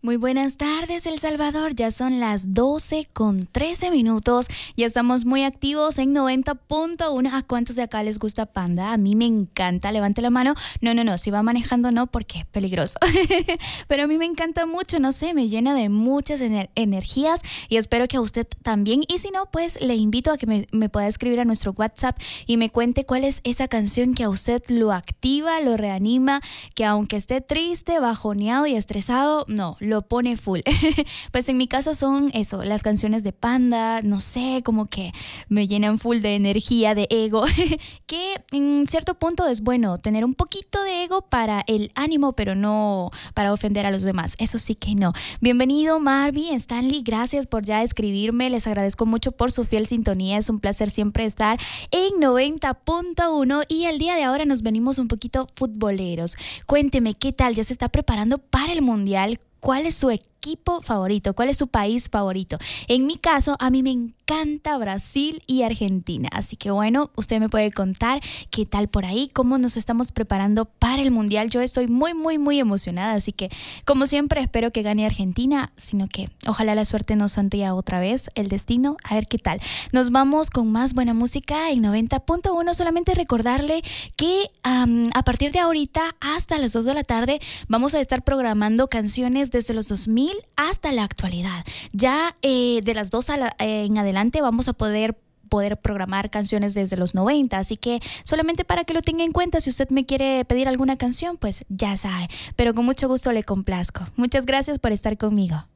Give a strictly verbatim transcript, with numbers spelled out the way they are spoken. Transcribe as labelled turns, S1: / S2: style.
S1: Muy buenas tardes, El Salvador. Ya son las doce con trece minutos. Ya estamos muy activos en noventa punto uno. ¿A cuántos de acá les gusta Panda? A mí me encanta. Levante la mano. No, no, no. Si va manejando, no, porque es peligroso. Pero a mí me encanta mucho. No sé, me llena de muchas ener- energías y espero que a usted también. Y si no, pues le invito a que me, me pueda escribir a nuestro WhatsApp y me cuente cuál es esa canción que a usted lo activa, lo reanima, que aunque esté triste, bajoneado y estresado, no, lo pone full. Pues en mi caso son eso, las canciones de Panda, no sé, como que me llenan full de energía, de ego, que en cierto punto es bueno tener un poquito de ego para el ánimo, pero no para ofender a los demás, eso sí que no. Bienvenido Marvin, Stanley, gracias por ya escribirme, les agradezco mucho por su fiel sintonía, es un placer siempre estar en noventa punto uno y el día de ahora nos venimos un poquito futboleros. Cuénteme, ¿qué tal? ¿Ya se está preparando para el Mundial? ¿Cuál es su equipo favorito? ¿Cuál es su país favorito? En mi caso, a mí me encanta Brasil y Argentina. Así que bueno, usted me puede contar qué tal por ahí, cómo nos estamos preparando para el Mundial. Yo estoy muy, muy, muy emocionada. Así que, como siempre, espero que gane Argentina, sino que ojalá la suerte nos sonría otra vez, el destino. A ver qué tal. Nos vamos con más buena música en noventa punto uno. Solamente recordarle que um, a partir de ahorita hasta las dos de la tarde vamos a estar programando canciones desde los dos mil hasta la actualidad. Ya eh, de las dos a la, eh, en adelante vamos a poder poder programar canciones desde los noventa, así que solamente para que lo tenga en cuenta, si usted me quiere pedir alguna canción, pues ya sabe, pero con mucho gusto le complazco. Muchas gracias por estar conmigo.